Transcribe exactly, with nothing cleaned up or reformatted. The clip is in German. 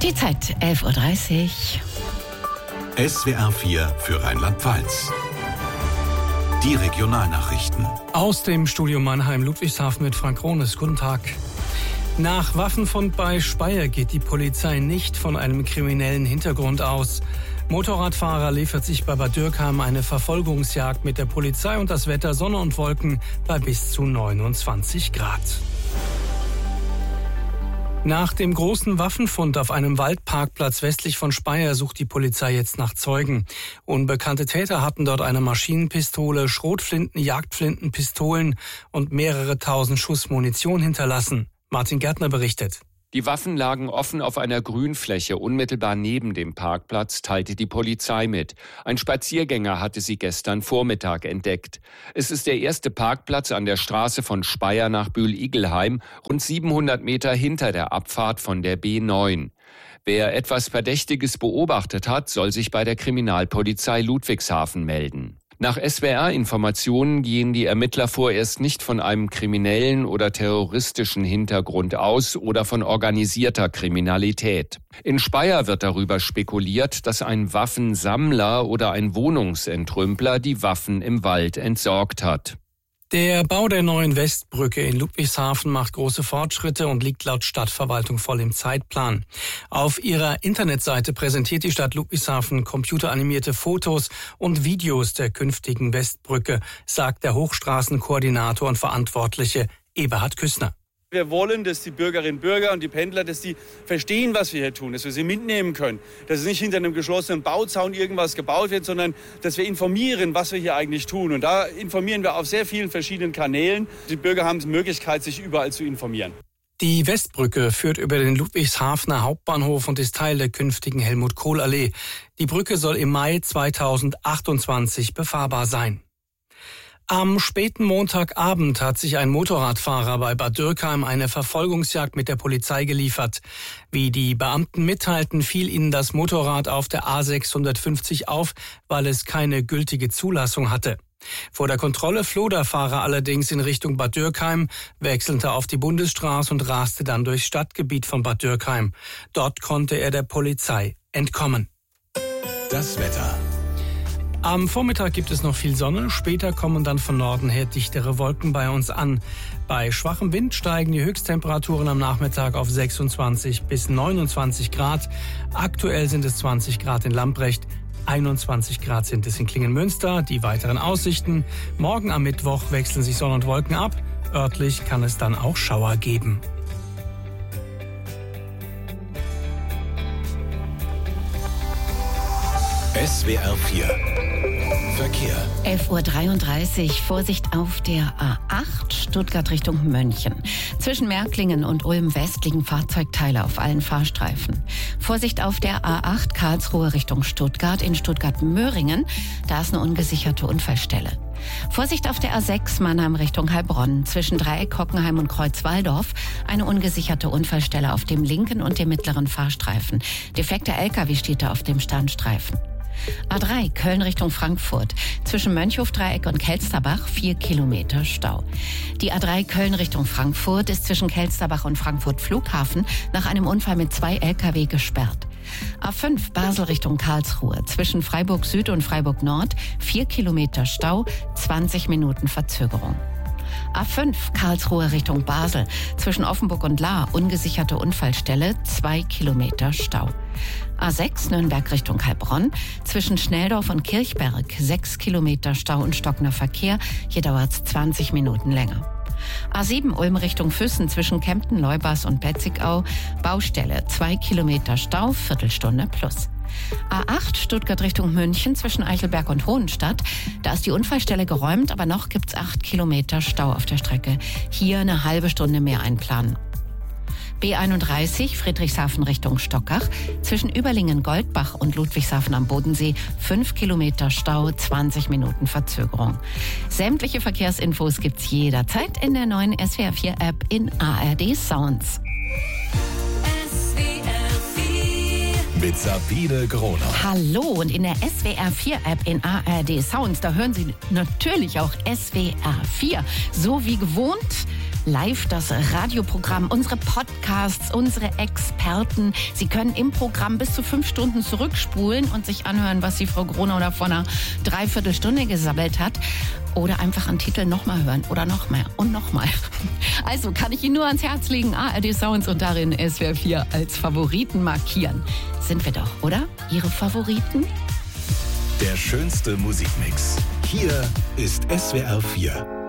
Die Zeit elf Uhr dreißig. S W R vier für Rheinland-Pfalz. Die Regionalnachrichten. Aus dem Studio Mannheim, Ludwigshafen mit Frank Rohnes. Guten Tag. Nach Waffenfund bei Speyer geht die Polizei nicht von einem kriminellen Hintergrund aus. Motorradfahrer liefert sich bei Bad Dürkheim eine Verfolgungsjagd mit der Polizei und das Wetter Sonne und Wolken bei bis zu neunundzwanzig Grad. Nach dem großen Waffenfund auf einem Waldparkplatz westlich von Speyer sucht die Polizei jetzt nach Zeugen. Unbekannte Täter hatten dort eine Maschinenpistole, Schrotflinten, Jagdflinten, Pistolen und mehrere tausend Schuss Munition hinterlassen. Martin Gärtner berichtet. Die Waffen lagen offen auf einer Grünfläche unmittelbar neben dem Parkplatz, teilte die Polizei mit. Ein Spaziergänger hatte sie gestern Vormittag entdeckt. Es ist der erste Parkplatz an der Straße von Speyer nach Bühl-Igelheim, rund siebenhundert Meter hinter der Abfahrt von der B neun. Wer etwas Verdächtiges beobachtet hat, soll sich bei der Kriminalpolizei Ludwigshafen melden. Nach S W R-Informationen gehen die Ermittler vorerst nicht von einem kriminellen oder terroristischen Hintergrund aus oder von organisierter Kriminalität. In Speyer wird darüber spekuliert, dass ein Waffensammler oder ein Wohnungsentrümpler die Waffen im Wald entsorgt hat. Der Bau der neuen Westbrücke in Ludwigshafen macht große Fortschritte und liegt laut Stadtverwaltung voll im Zeitplan. Auf ihrer Internetseite präsentiert die Stadt Ludwigshafen computeranimierte Fotos und Videos der künftigen Westbrücke, sagt der Hochstraßenkoordinator und Verantwortliche Eberhard Küssner. Wir wollen, dass die Bürgerinnen und Bürger und die Pendler, dass die verstehen, was wir hier tun, dass wir sie mitnehmen können, dass es nicht hinter einem geschlossenen Bauzaun irgendwas gebaut wird, sondern dass wir informieren, was wir hier eigentlich tun. Und da informieren wir auf sehr vielen verschiedenen Kanälen. Die Bürger haben die Möglichkeit, sich überall zu informieren. Die Westbrücke führt über den Ludwigshafener Hauptbahnhof und ist Teil der künftigen Helmut-Kohl-Allee. Die Brücke soll im Mai zweitausendachtundzwanzig befahrbar sein. Am späten Montagabend hat sich ein Motorradfahrer bei Bad Dürkheim eine Verfolgungsjagd mit der Polizei geliefert. Wie die Beamten mitteilten, fiel ihnen das Motorrad auf der A sechshundertfünfzig auf, weil es keine gültige Zulassung hatte. Vor der Kontrolle floh der Fahrer allerdings in Richtung Bad Dürkheim, wechselte auf die Bundesstraße und raste dann durchs Stadtgebiet von Bad Dürkheim. Dort konnte er der Polizei entkommen. Das Wetter. Am Vormittag gibt es noch viel Sonne, später kommen dann von Norden her dichtere Wolken bei uns an. Bei schwachem Wind steigen die Höchsttemperaturen am Nachmittag auf sechsundzwanzig bis neunundzwanzig Grad. Aktuell sind es zwanzig Grad in Lamprecht, einundzwanzig Grad sind es in Klingenmünster. Die weiteren Aussichten: Morgen am Mittwoch wechseln sich Sonne und Wolken ab. Örtlich kann es dann auch Schauer geben. S W R vier Verkehr. elf Uhr dreiunddreißig. Vorsicht auf der A acht, Stuttgart Richtung München. Zwischen Märklingen und Ulm-West liegen Fahrzeugteile auf allen Fahrstreifen. Vorsicht auf der A acht, Karlsruhe Richtung Stuttgart. In Stuttgart-Möhringen, da ist eine ungesicherte Unfallstelle. Vorsicht auf der A sechs, Mannheim Richtung Heilbronn. Zwischen Dreieck, Hockenheim und Kreuzwaldorf eine ungesicherte Unfallstelle auf dem linken und dem mittleren Fahrstreifen. Defekter L K W steht da auf dem Standstreifen. A drei, Köln Richtung Frankfurt. Zwischen Mönchhofdreieck und Kelsterbach vier Kilometer Stau. Die A drei Köln Richtung Frankfurt ist zwischen Kelsterbach und Frankfurt Flughafen nach einem Unfall mit zwei L K W gesperrt. A fünf, Basel Richtung Karlsruhe. Zwischen Freiburg Süd und Freiburg Nord vier Kilometer Stau, zwanzig Minuten Verzögerung. A fünf, Karlsruhe Richtung Basel. Zwischen Offenburg und Lahr ungesicherte Unfallstelle, zwei Kilometer Stau. A sechs, Nürnberg Richtung Heilbronn. Zwischen Schnelldorf und Kirchberg sechs Kilometer Stau und stockender Verkehr. Hier dauert es zwanzig Minuten länger. A sieben, Ulm Richtung Füssen. Zwischen Kempten, Leubas und Betzigau Baustelle, zwei Kilometer Stau, Viertelstunde plus. A acht, Stuttgart Richtung München. Zwischen Eichelberg und Hohenstadt. Da ist die Unfallstelle geräumt, aber noch gibt's acht Kilometer Stau auf der Strecke. Hier eine halbe Stunde mehr einplanen. B einunddreißig, Friedrichshafen Richtung Stockach. Zwischen Überlingen-Goldbach und Ludwigshafen am Bodensee fünf Kilometer Stau, zwanzig Minuten Verzögerung. Sämtliche Verkehrsinfos gibt's jederzeit in der neuen S W R vier App in A R D Sounds. Mit Sabine Groner. Hallo, und in der S W R vier App in A R D Sounds, da hören Sie natürlich auch S W R vier. So wie gewohnt live das Radioprogramm, unsere Podcasts, unsere Experten. Sie können im Programm bis zu fünf Stunden zurückspulen und sich anhören, was die Frau Gronau da vor einer Dreiviertelstunde gesammelt hat. Oder einfach einen Titel nochmal hören oder noch mehr und nochmal. Also kann ich Ihnen nur ans Herz legen, A R D Sounds und darin S W R vier als Favoriten markieren. Sind wir doch, oder? Ihre Favoriten? Der schönste Musikmix. Hier ist S W R vier.